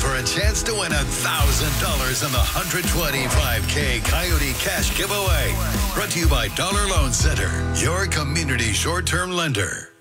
for a chance to win $1,000 in the 125K Coyote Cash giveaway. Brought to you by Dollar Loan Center, your community short-term lender.